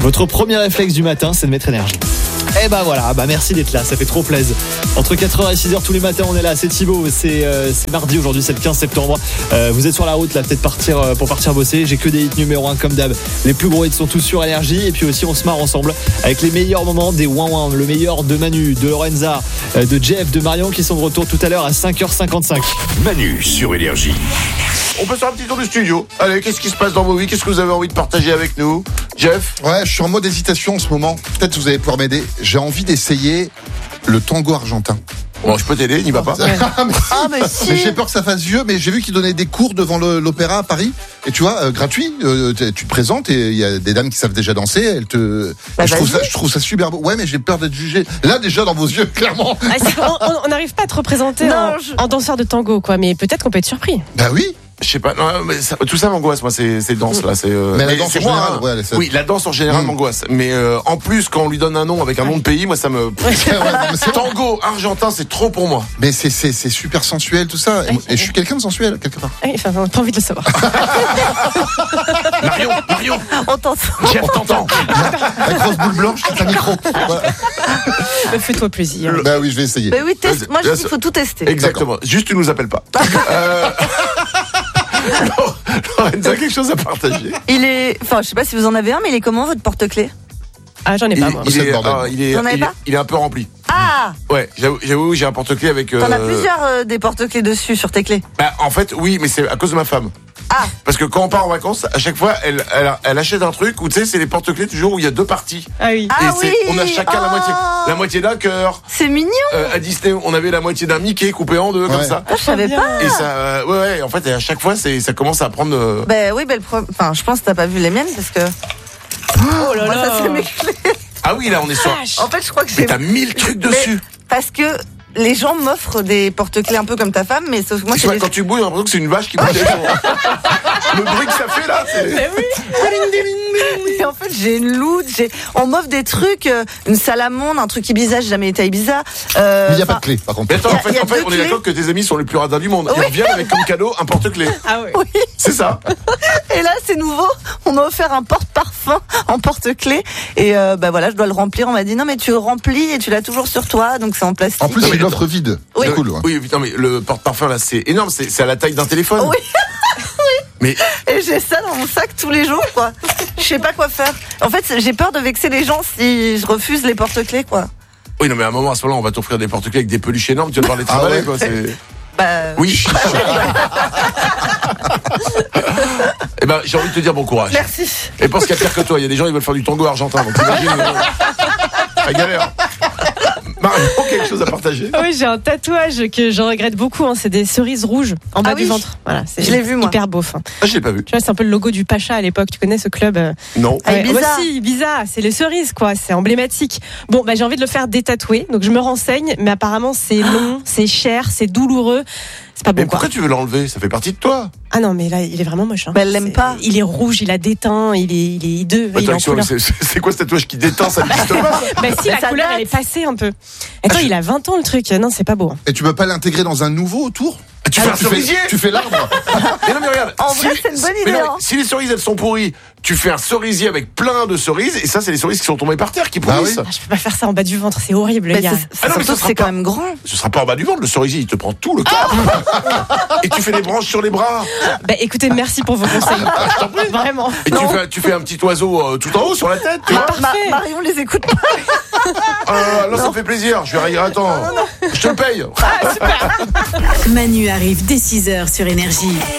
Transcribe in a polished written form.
Votre premier réflexe du matin, c'est de mettre énergie. Et bah voilà, merci d'être là, ça fait trop plaisir. Entre 4h et 6h tous les matins, on est là, c'est Thibaut, c'est mardi aujourd'hui, c'est le 15 septembre. Vous êtes sur la route là, peut-être pour partir bosser. J'ai que des hits numéro 1 comme d'hab. Les plus gros hits sont tous sur énergie. Et puis aussi, on se marre ensemble avec les meilleurs moments des ouin-ouin. Le meilleur de Manu, de Lorenza, de Jeff, de Marion qui sont de retour tout à l'heure à 5h55. Manu sur énergie. On peut faire un petit tour du studio. Allez, qu'est-ce qui se passe dans vos vies? Qu'est-ce que vous avez envie de partager avec nous, Jeff? Ouais, je suis en mode hésitation en ce moment. Peut-être que vous allez pouvoir m'aider. J'ai envie d'essayer le tango argentin. Bon, je peux t'aider, n'y va pas. mais j'ai peur que ça fasse vieux, mais j'ai vu qu'ils donnaient des cours devant l'opéra à Paris. Et tu vois, gratuit, tu te présentes et il y a des dames qui savent déjà danser. Je trouve ça super beau. Ouais, mais j'ai peur d'être jugé. Là, déjà, dans vos yeux, clairement. On n'arrive pas à te représenter en danseur de tango, quoi. Mais peut-être qu'on peut être surpris. Bah oui. Je sais pas, non, mais tout ça m'angoisse, moi, ces danses là. Mais la danse en général, moi, oui, la danse en général m'angoisse. Mais en plus, quand on lui donne un nom avec un nom de pays, moi, ça me. Tango argentin, c'est trop pour moi. Mais c'est super sensuel, tout ça. Et je suis quelqu'un de sensuel, quelque part. Oui, enfin, on n'a pas envie de le savoir. Marion, on t'entend. Jeff, t'entends. La grosse boule blanche, c'est un micro. Fais-toi plaisir. Bah oui, je vais essayer. Bah oui, teste. Moi, je dis qu'il faut tout tester. Exactement. D'accord. Juste, tu nous appelles pas. Lorenza, quelque chose à partager? Enfin, je sais pas si vous en avez un, mais il est comment votre porte-clés? Ah, j'en ai pas, moi. Il est un peu rempli. Ah! Ouais, j'avoue, j'ai un porte-clés avec. T'en as plusieurs des porte-clés dessus sur tes clés? Bah, en fait, oui, mais c'est à cause de ma femme. Ah! Parce que quand on part en vacances, à chaque fois, elle achète un truc où tu sais, c'est les porte-clés toujours où il y a deux parties. Ah oui. Et on a chacun la moitié d'un cœur. C'est mignon! À Disney, on avait la moitié d'un Mickey coupé en deux, comme ça. Ah, je savais pas. Et ça, ouais, en fait, à chaque fois, ça commence à prendre. Bah oui, enfin, je pense que t'as pas vu les miennes parce que. Oh là là! Ça, c'est mes clés. Ah oui, là, on est sur. En fait, je crois que Mais t'as 1000 trucs dessus. Parce que les gens m'offrent des porte-clés un peu comme ta femme, mais sauf que moi, quand tu bouilles, on a l'impression que c'est une vache qui bouge. Le bruit que ça fait là, c'est. Mais oui. Et en fait, j'ai une loot, on m'offre des trucs, une salamandre, un truc Ibiza, j'ai jamais été à Ibiza. Mais il n'y a pas de clé, par contre. Mais attends, en fait, on est d'accord que tes amis sont les plus radins du monde. Ils reviennent avec comme cadeau un porte-clés. Ah oui. C'est ça. Et là, c'est nouveau. On m'a offert un porte-parfum en porte-clés. Et bah voilà, je dois le remplir. On m'a dit non, mais tu le remplis et tu l'as toujours sur toi, donc c'est en plastique. En plus, c'est une offre vide. Oui. C'est cool. Ouais. Oui, non, mais le porte-parfum là, c'est énorme. C'est à la taille d'un téléphone. Oui. Mais... Et j'ai ça dans mon sac tous les jours, quoi. Je sais pas quoi faire. En fait, j'ai peur de vexer les gens si je refuse les porte-clés, quoi. Oui, non, mais à un moment, à ce moment-là, on va t'offrir des porte-clés avec des peluches énormes. Tu vas devoir les travailler, quoi. Oui. Eh ben, j'ai envie de te dire bon courage. Merci. Et pense qu'il y a pire que toi. Il y a des gens, ils veulent faire du tango argentin. Donc, t'imagines, la galère. Marion, quelque chose à partager? Oui, j'ai un tatouage que je regrette beaucoup. C'est des cerises rouges en bas du ventre. Voilà, je l'ai vu, moi. Hyper beau. Ah, je l'ai pas vu. Tu vois, c'est un peu le logo du Pacha à l'époque. Tu connais ce club? Non. Ibiza. Aussi, Ibiza. C'est les cerises, quoi. C'est emblématique. Bon, j'ai envie de le faire détatouer. Donc, je me renseigne. Mais apparemment, c'est long, c'est cher, c'est douloureux. C'est pas bon. Mais pourquoi tu veux l'enlever? Ça fait partie de toi. Ah non, mais là, il est vraiment moche. Elle l'aime pas. Il est rouge, il a déteint, il est hideux. C'est quoi ce tatouage qui déteint? Ça n'existe pas. Si, la couleur, elle est passée un peu. Attends, il a 20 ans le truc. Non, c'est pas beau. Et tu peux pas l'intégrer dans un nouveau autour? Tu fais un cerisier? Tu fais l'arbre? Mais non, mais regarde. En vrai, c'est une bonne idée. Si les cerises, elles sont pourries, tu fais un cerisier avec plein de cerises, et ça, c'est les cerises qui sont tombées par terre, qui pourrissent. Je peux pas faire ça en bas du ventre, c'est horrible, les gars. C'est quand même grand. Ce sera pas en bas du ventre, le cerisier, il te prend tout le cadre. Et tu fais des branches sur les bras. Écoutez, merci pour vos conseils. Je t'en prie. Vraiment. Et tu fais un petit oiseau tout en haut sur la tête, tu vois. Marion les écoute pas. Là, ça me fait plaisir. Je vais rire. Attends. Je te le paye. Super. Manu arrive dès 6h sur Énergie.